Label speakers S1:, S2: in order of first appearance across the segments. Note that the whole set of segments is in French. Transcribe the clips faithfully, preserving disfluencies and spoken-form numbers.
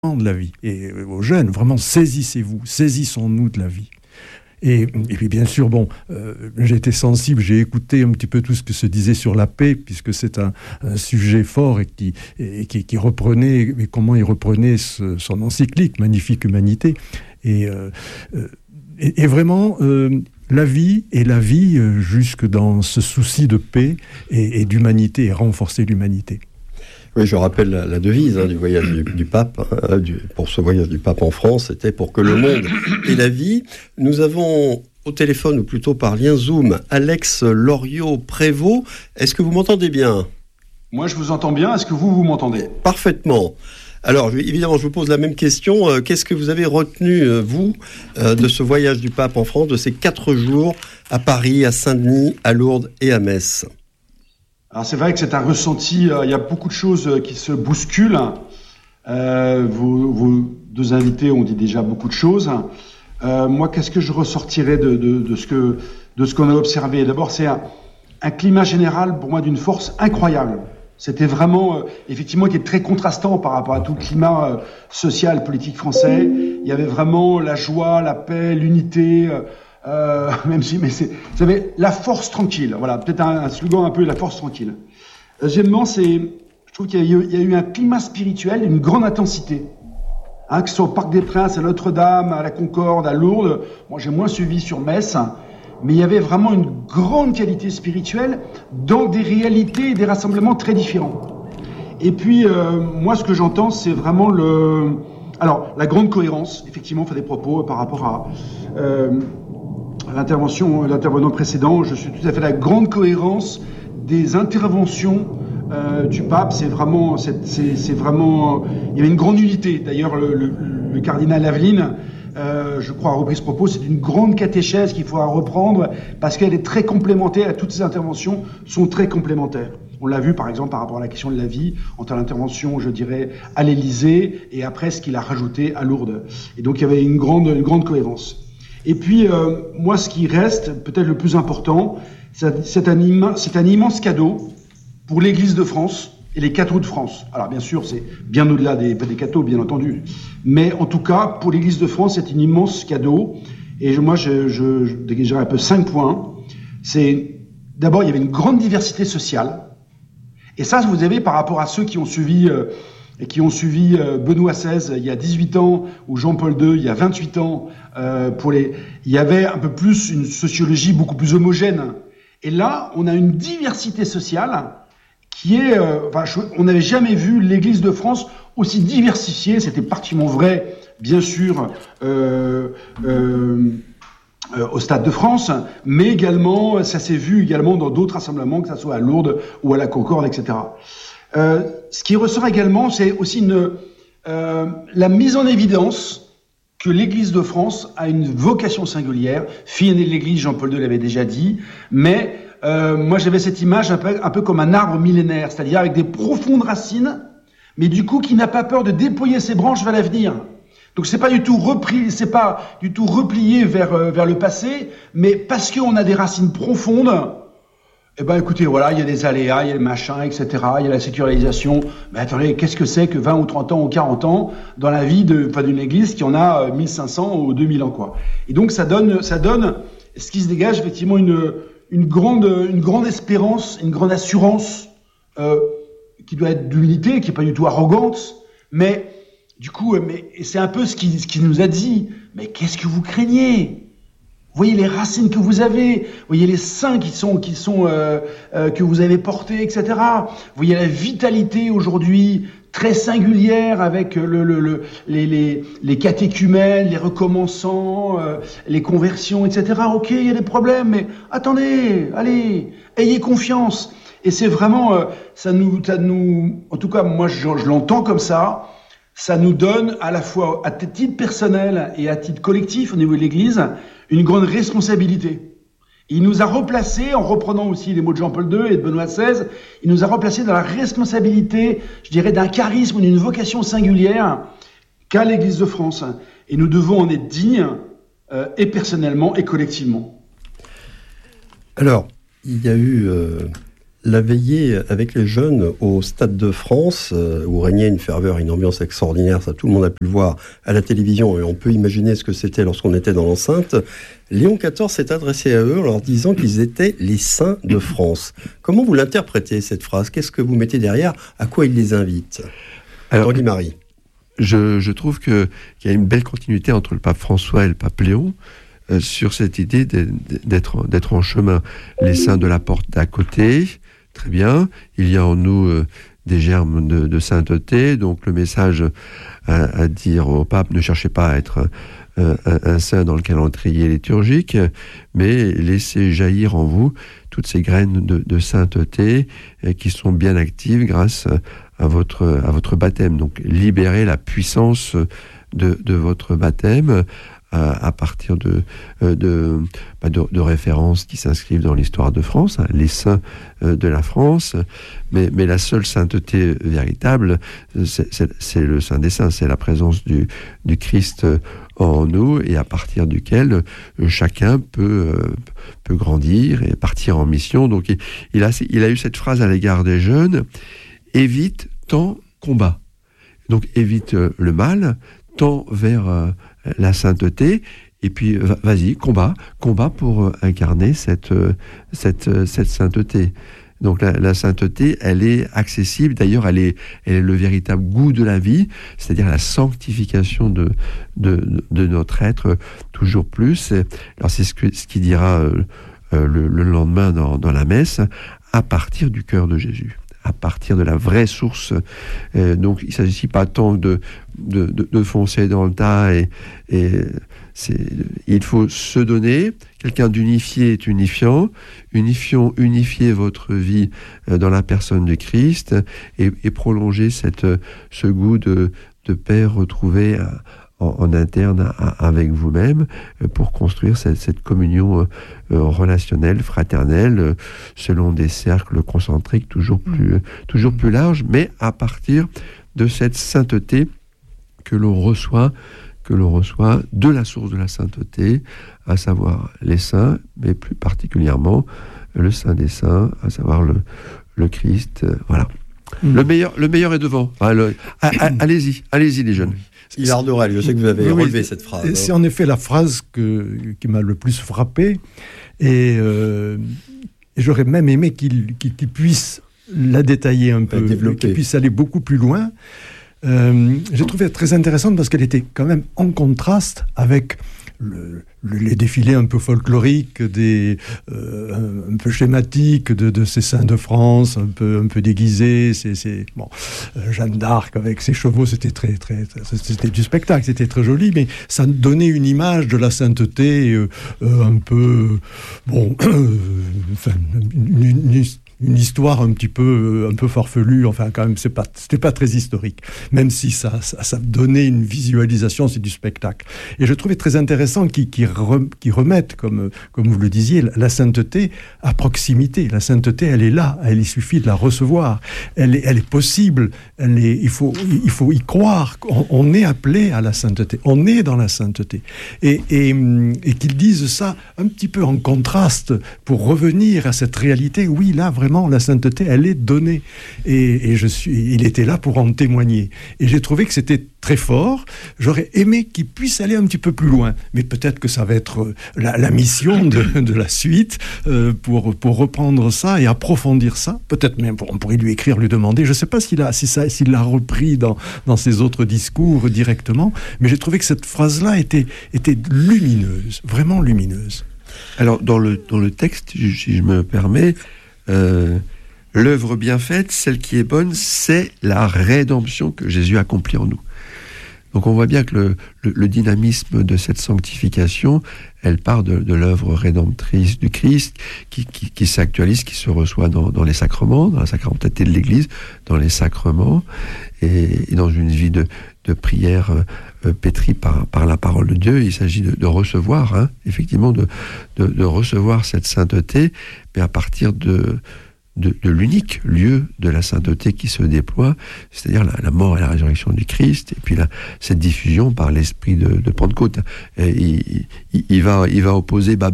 S1: de la vie. Et aux jeunes, vraiment, saisissez-vous, saisissons-nous de la vie. Et, et puis bien sûr, bon, euh, j'ai été sensible, j'ai écouté un petit peu tout ce que se disait sur la paix, puisque c'est un, un sujet fort et qui, et qui, qui reprenait, et comment il reprenait ce, son encyclique, Magnifique Humanité. Et, euh, et, et vraiment, euh, la vie et la vie euh, jusque dans ce souci de paix et, et d'humanité, et renforcer l'humanité.
S2: Oui, je rappelle la, la devise hein, du voyage du, du pape, hein, du, pour ce voyage du pape en France, c'était pour que le monde ait la vie. Nous avons au téléphone, ou plutôt par lien Zoom, Alex Loriot-Prévost. Est-ce que vous m'entendez bien ?
S3: Moi, je vous entends bien. Est-ce que vous, vous m'entendez ?
S2: Parfaitement. Alors, évidemment, je vous pose la même question. Euh, qu'est-ce que vous avez retenu, euh, vous, euh, de ce voyage du pape en France, de ces quatre jours à Paris, à Saint-Denis, à Lourdes et à Metz ?
S3: Alors c'est vrai que c'est un ressenti, euh, il y a beaucoup de choses euh, qui se bousculent. Euh, vos, vos deux invités ont dit déjà beaucoup de choses. Euh, moi, qu'est-ce que je ressortirais de, de, de, ce, que, de ce qu'on a observé ? D'abord, c'est un, un climat général, pour moi, d'une force incroyable. C'était vraiment, euh, effectivement, qui est très contrastant par rapport à tout le climat euh, social, politique français. Il y avait vraiment la joie, la paix, l'unité... Euh, Euh, même si, mais c'est, vous savez, la force tranquille. Voilà, peut-être un, un slogan un peu, la force tranquille. Deuxièmement, c'est, je trouve qu'il y a eu, il y a eu un climat spirituel d'une grande intensité. Hein, que ce soit au Parc des Princes, à Notre-Dame, à la Concorde, à Lourdes. Moi, j'ai moins suivi sur Metz, mais il y avait vraiment une grande qualité spirituelle dans des réalités et des rassemblements très différents. Et puis, euh, moi, ce que j'entends, c'est vraiment le, alors, la grande cohérence. Effectivement, on fait des propos par rapport à. Euh, L'intervention, l'intervenant précédent, je suis tout à fait la grande cohérence des interventions euh, du pape. C'est vraiment, c'est, c'est, c'est vraiment, il y avait une grande unité. D'ailleurs, le, le, le cardinal Aveline, euh, je crois, a repris ce propos. C'est une grande catéchèse qu'il faudra reprendre parce qu'elle est très complémentaire. Toutes ces interventions sont très complémentaires. On l'a vu, par exemple, par rapport à la question de la vie, entre l'intervention, je dirais, à l'Élysée et après ce qu'il a rajouté à Lourdes. Et donc, il y avait une grande, une grande cohérence. Et puis, euh, moi, ce qui reste, peut-être le plus important, c'est, c'est, un, imma- c'est un immense cadeau pour l'Église de France et les cathos de France. Alors, bien sûr, c'est bien au-delà des, des cathos, bien entendu. Mais en tout cas, pour l'Église de France, c'est un immense cadeau. Et je, moi, je, je, je dégagerai un peu cinq points. C'est, d'abord, il y avait une grande diversité sociale. Et ça, vous avez, par rapport à ceux qui ont suivi... Euh, et qui ont suivi euh, Benoît seize il y a dix-huit ans, ou Jean-Paul deux il y a vingt-huit ans, euh, pour les... il y avait un peu plus une sociologie beaucoup plus homogène. Et là, on a une diversité sociale qui est... Euh, enfin, je... on n'avait jamais vu l'Église de France aussi diversifiée. C'était particulièrement vrai, bien sûr, euh, euh, euh, au Stade de France, mais également, ça s'est vu également dans d'autres rassemblements, que ce soit à Lourdes ou à la Concorde, et cetera. Euh, ce qui ressort également, c'est aussi une, euh, la mise en évidence que l'Église de France a une vocation singulière. Fille aînée de l'Église, Jean-Paul deux l'avait déjà dit, mais euh, moi j'avais cette image un peu, un peu comme un arbre millénaire, c'est-à-dire avec des profondes racines, mais du coup qui n'a pas peur de déployer ses branches vers l'avenir. Donc c'est pas du tout repris, c'est pas du tout replié vers euh, vers le passé, mais parce qu'on a des racines profondes. Eh ben, écoutez, voilà, il y a des aléas, il y a les machins, et cetera. Il y a la sécularisation. Mais attendez, qu'est-ce que c'est que vingt ou trente ans ou quarante ans dans la vie de, enfin, d'une église qui en a mille cinq cents ou deux mille ans, quoi. Et donc, ça donne, ça donne, ce qui se dégage, effectivement, une, une grande, une grande espérance, une grande assurance, euh, qui doit être d'humilité, qui est pas du tout arrogante. Mais, du coup, mais, et c'est un peu ce qui, ce qui nous a dit. Mais qu'est-ce que vous craignez? Vous voyez les racines que vous avez, vous voyez les seins qui sont, qui sont euh, euh, que vous avez portés, et cetera. Vous voyez la vitalité aujourd'hui très singulière avec le, le, le, les, les, les catéchumènes, les recommençants, euh, les conversions, et cetera. Ok, il y a des problèmes, mais attendez, allez, ayez confiance. Et c'est vraiment, euh, ça nous, ça nous, en tout cas moi je, je l'entends comme ça. Ça nous donne à la fois à titre personnel et à titre collectif au niveau de l'Église une grande responsabilité. Il nous a replacés, en reprenant aussi les mots de Jean-Paul deux et de Benoît seize, il nous a replacés dans la responsabilité, je dirais, d'un charisme, d'une vocation singulière qu'a l'Église de France. Et nous devons en être dignes, euh, et personnellement et collectivement.
S2: Alors, il y a eu... Euh... La veillée avec les jeunes au Stade de France, euh, où régnait une ferveur, une ambiance extraordinaire, ça tout le monde a pu le voir à la télévision, et on peut imaginer ce que c'était lorsqu'on était dans l'enceinte. Léon quatorze s'est adressé à eux en leur disant qu'ils étaient les saints de France. Comment vous l'interprétez, cette phrase ? Qu'est-ce que vous mettez derrière ? À quoi il les invite ? Alors, Tanguy Marie.
S4: Je, je trouve que, qu'il y a une belle continuité entre le pape François et le pape Léon, euh, sur cette idée de, d'être, d'être en chemin. Les saints de la porte d'à côté, très bien. Il y a en nous euh, des germes de, de sainteté. Donc le message à, à dire au pape, ne cherchez pas à être euh, un, un saint dans le calendrier liturgique, mais laissez jaillir en vous toutes ces graines de, de sainteté euh, qui sont bien actives grâce à votre, à votre baptême. Donc libérez la puissance de, de votre baptême à, à partir de, de, de, de références qui s'inscrivent dans l'histoire de France, hein, les saints de la France, mais, mais la seule sainteté véritable, c'est, c'est, c'est le Saint des Saints, c'est la présence du, du Christ en nous, et à partir duquel chacun peut, peut grandir et partir en mission. Donc il, il, a, il a eu cette phrase à l'égard des jeunes: évite, tends, combat. Donc évite le mal, tends vers euh, la sainteté, et puis vas-y, combat, combat pour euh, incarner cette, euh, cette, euh, cette sainteté. Donc la, la sainteté, elle est accessible, d'ailleurs elle est, elle est le véritable goût de la vie, c'est-à-dire la sanctification de, de, de notre être toujours plus. Alors c'est ce, que, ce qu'il dira euh, le, le lendemain dans, dans la messe, à partir du cœur de Jésus, à partir de la vraie source. Euh, donc il ne s'agit pas tant de, de, de, de foncer dans le tas, et, et c'est, il faut se donner. Quelqu'un d'unifié est unifiant. Unifions, unifiez votre vie dans la personne du Christ, et, et prolongez cette, ce goût de, de paix retrouvé à, En, en interne à, avec vous-même, euh, pour construire cette, cette communion euh, relationnelle, fraternelle, euh, selon des cercles concentriques toujours plus, euh, toujours plus larges, mais à partir de cette sainteté que l'on reçoit, que l'on reçoit de la source de la sainteté, à savoir les saints, mais plus particulièrement le Saint des Saints, à savoir le, le Christ. Euh, voilà. Mmh. Le meilleur, le meilleur est devant. Enfin, le, a, a, allez-y, allez-y les jeunes.
S2: Hilaire de Rel, je sais que vous avez oui, relevé
S1: oui,
S2: cette phrase.
S1: C'est en effet la phrase que, qui m'a le plus frappé, et, euh, et j'aurais même aimé qu'il, qu'il, qu'il puisse la détailler un peu, qu'il puisse aller beaucoup plus loin. Euh, j'ai trouvé très intéressante parce qu'elle était quand même en contraste avec le, le, les défilés un peu folkloriques, des, euh, un, un peu schématiques de, de ces saints de France, un peu, un peu déguisés. C'est, c'est, bon, euh, Jeanne d'Arc avec ses chevaux, c'était, très, très, très, c'était du spectacle, c'était très joli, mais ça donnait une image de la sainteté euh, euh, un peu... Bon, euh, enfin, une, une, une une histoire un petit peu, un peu farfelue, enfin quand même, c'est pas, c'était pas très historique, même si ça, ça, ça donnait une visualisation, c'est du spectacle. Et je trouvais très intéressant qu'ils, qu'ils, re, qu'ils remettent, comme, comme vous le disiez, la sainteté à proximité. La sainteté, elle est là, elle, il suffit de la recevoir, elle est, elle est possible, elle est, il, faut, il faut y croire, on, on est appelé à la sainteté, on est dans la sainteté. Et, et, et qu'ils disent ça un petit peu en contraste pour revenir à cette réalité, oui, là, vraiment, la sainteté, elle est donnée. Et, et je suis, il était là pour en témoigner. Et j'ai trouvé que c'était très fort. J'aurais aimé qu'il puisse aller un petit peu plus loin. Mais peut-être que ça va être la, la mission de, de la suite euh, pour, pour reprendre ça et approfondir ça. Peut-être même, on pourrait lui écrire, lui demander. Je ne sais pas s'il, a, si ça, s'il l'a repris dans, dans ses autres discours directement. Mais j'ai trouvé que cette phrase-là était, était lumineuse, vraiment lumineuse.
S4: Alors, dans le, dans le texte, si je me permets, Euh, l'œuvre bien faite, celle qui est bonne, c'est la rédemption que Jésus accomplit en nous. Donc on voit bien que le, le, le dynamisme de cette sanctification, elle part de, de l'œuvre rédemptrice du Christ, qui, qui, qui s'actualise, qui se reçoit dans, dans les sacrements, dans la sacramenté de l'Église, dans les sacrements, et, et dans une vie de, de prière euh, pétrie par, par la parole de Dieu. Il s'agit de, de recevoir, hein, effectivement, de, de, de recevoir cette sainteté, mais à partir de... De, de l'unique lieu de la sainteté qui se déploie, c'est-à-dire la, la mort et la résurrection du Christ, et puis la, cette diffusion par l'esprit de, de Pentecôte. Et il, il, il, va, il va opposer Babel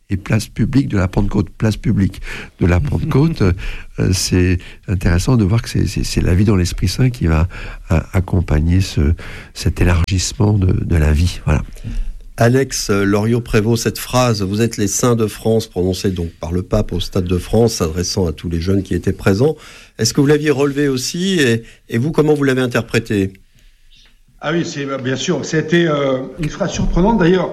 S4: et place publique de la Pentecôte. Place publique de la Pentecôte, euh, c'est intéressant de voir que c'est, c'est, c'est la vie dans l'Esprit Saint qui va a, accompagner ce, cet élargissement de, de la vie. Voilà.
S2: Alex Loriot-Prévost, cette phrase « Vous êtes les saints de France », prononcée donc par le pape au Stade de France, s'adressant à tous les jeunes qui étaient présents, est-ce que vous l'aviez relevée aussi et, et vous, comment vous l'avez interprétée ?
S3: Ah oui, c'est, bien sûr, c'était euh, une phrase surprenante. D'ailleurs,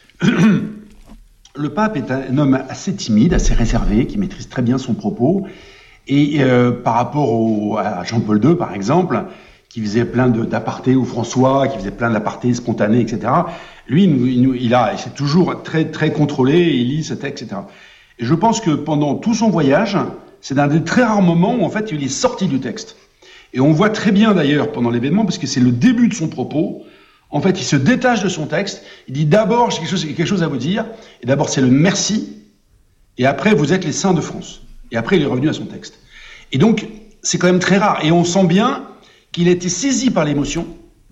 S3: le pape est un homme assez timide, assez réservé, qui maîtrise très bien son propos. Et euh, par rapport au, à Jean-Paul deux, par exemple, qui faisait plein de, d'apartés, ou François, qui faisait plein d'apartés spontanés, et cetera, lui, il, il a, c'est toujours très, très contrôlé, il lit ce texte, et cetera. Et je pense que pendant tout son voyage, c'est un des très rares moments où, en fait, il est sorti du texte. Et on voit très bien d'ailleurs pendant l'événement, parce que c'est le début de son propos, en fait il se détache de son texte, il dit d'abord j'ai quelque chose, quelque chose à vous dire, et d'abord c'est le merci, et après vous êtes les saints de France. Et après il est revenu à son texte. Et donc c'est quand même très rare, et on sent bien qu'il a été saisi par l'émotion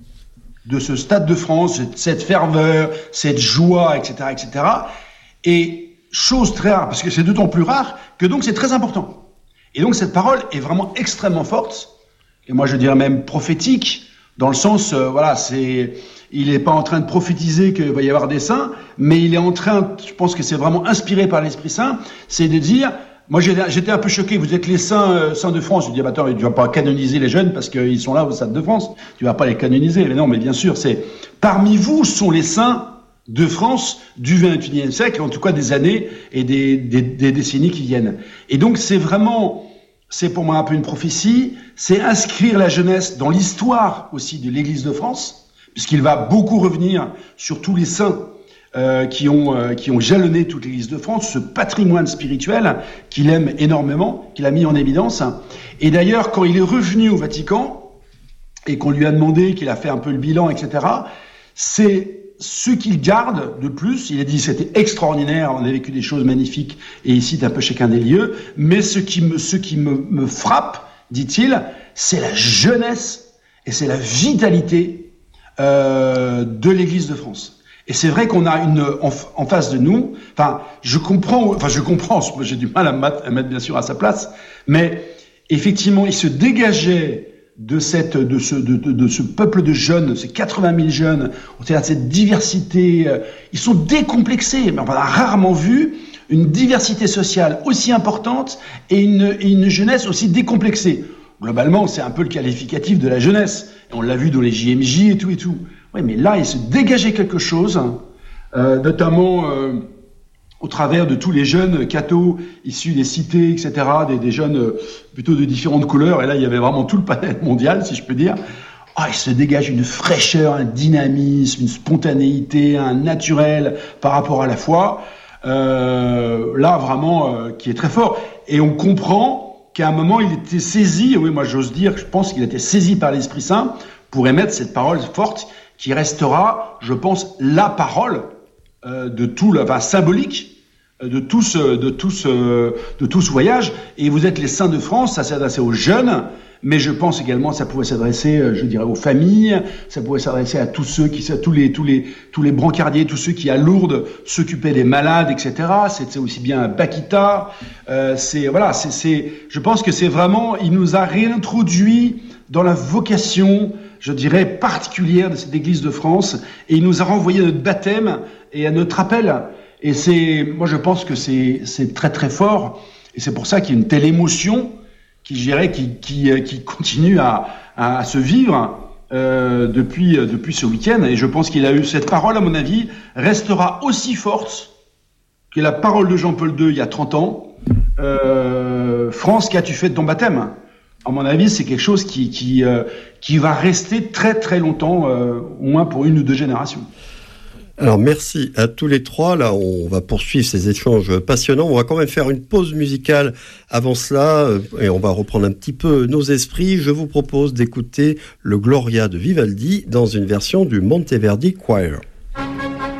S3: de ce Stade de France, cette ferveur, cette joie, et cetera, et cetera. Et chose très rare, parce que c'est d'autant plus rare, que donc c'est très important. Et donc cette parole est vraiment extrêmement forte, et moi je dirais même prophétique, dans le sens, euh, voilà, c'est, il n'est pas en train de prophétiser qu'il va y avoir des saints, mais il est en train, je pense que c'est vraiment inspiré par l'Esprit Saint, c'est de dire, moi j'étais, j'étais un peu choqué, vous êtes les saints, euh, saints de France, je dis, bah, attends, tu ne vas pas canoniser les jeunes parce qu'ils sont là au Stade de France, tu ne vas pas les canoniser, mais non, mais bien sûr, c'est, parmi vous sont les saints de France du vingt et unième siècle, en tout cas des années et des, des, des décennies qui viennent. Et donc c'est vraiment... C'est pour moi un peu une prophétie, c'est inscrire la jeunesse dans l'histoire aussi de l'Église de France, puisqu'il va beaucoup revenir sur tous les saints euh, qui ont euh, qui ont jalonné toute l'Église de France, ce patrimoine spirituel qu'il aime énormément, qu'il a mis en évidence. Et d'ailleurs, quand il est revenu au Vatican et qu'on lui a demandé, qu'il a fait un peu le bilan, et cetera, c'est ce qu'il garde de plus, il a dit c'était extraordinaire, on a vécu des choses magnifiques, et il cite un peu chacun des lieux, mais ce qui me, ce qui me, me frappe, dit-il, c'est la jeunesse et c'est la vitalité euh, de l'Église de France. Et c'est vrai qu'on a une en, en face de nous, enfin je comprends, enfin je comprends, j'ai du mal à me mettre, à mettre bien sûr à sa place, mais effectivement il se dégageait de cette, de ce, de, de, de ce peuple de jeunes, ces quatre-vingt mille jeunes, au théâtre, cette diversité, euh, ils sont décomplexés, mais on a rarement vu une diversité sociale aussi importante et une, et une jeunesse aussi décomplexée. Globalement, c'est un peu le qualificatif de la jeunesse, et on l'a vu dans les J M J et tout et tout. Oui, mais là, il se dégageait quelque chose, euh, notamment euh, au travers de tous les jeunes cathos issus des cités, et cetera, des, des jeunes euh, plutôt de différentes couleurs, et là il y avait vraiment tout le panel mondial, si je peux dire. Ah, il se dégage une fraîcheur, un dynamisme, une spontanéité, un naturel par rapport à la foi, euh, là vraiment euh, qui est très fort. Et on comprend qu'à un moment il était saisi, oui moi j'ose dire, je pense qu'il a été saisi par l'Esprit Saint pour émettre cette parole forte qui restera, je pense, la parole euh, de tout le, enfin symbolique, de tout ce, de tout ce, de tout ce voyage. Et vous êtes les saints de France, ça s'adressait aux jeunes, mais je pense également que ça pouvait s'adresser, je dirais, aux familles, ça pouvait s'adresser à tous ceux qui, à tous les, tous les, tous les brancardiers, tous ceux qui à Lourdes s'occupaient des malades, et cetera. C'était aussi bien à Bakita. Euh, c'est, voilà, c'est, c'est, je pense que c'est vraiment, il nous a réintroduit dans la vocation, je dirais, particulière de cette Église de France, et il nous a renvoyé à notre baptême et à notre appel. Et c'est, moi je pense que c'est, c'est très très fort, et c'est pour ça qu'il y a une telle émotion qui, je dirais, qui, qui, qui continue à, à, à se vivre euh, depuis, depuis ce week-end. Et je pense qu'il a eu cette parole, à mon avis, restera aussi forte que la parole de Jean-Paul deux il y a trente ans. Euh, France, qu'as-tu fait de ton baptême ? À mon avis, c'est quelque chose qui, qui, euh, qui va rester très très longtemps, euh, au moins pour une ou deux générations.
S2: Alors merci à tous les trois. Là, on va poursuivre ces échanges passionnants. On va quand même faire une pause musicale avant cela et on va reprendre un petit peu nos esprits. Je vous propose d'écouter le Gloria de Vivaldi dans une version du Monteverdi Choir.